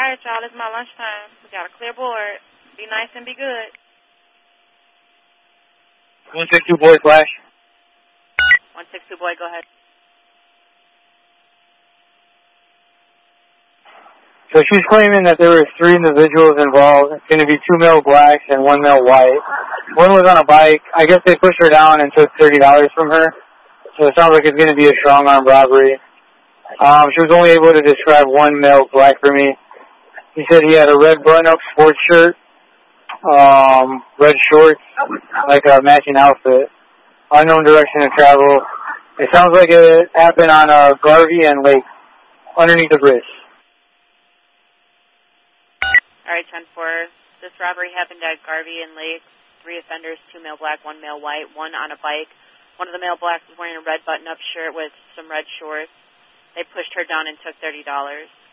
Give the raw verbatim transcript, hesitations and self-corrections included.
right, y'all. It's my lunchtime. We got a clear board. Be nice and be good. one six two boy, flash. one six two boy, go ahead. So she's claiming that there were three individuals involved. It's going to be two male blacks and one male white. One was on a bike. I guess they pushed her down and took thirty dollars from her. So it sounds like it's going to be a strong arm robbery. Um, she was only able to describe one male black for me. He said he had a red button-up sports shirt, um, red shorts, like a matching outfit. Unknown direction of travel. It sounds like it happened on uh, Garvey and Lake, underneath the bridge. All right, ten four. This robbery happened at Garvey and Lake. Three offenders, two male black, one male white, one on a bike. One of the male blacks was wearing a red button-up shirt with some red shorts. They pushed her down and took thirty dollars.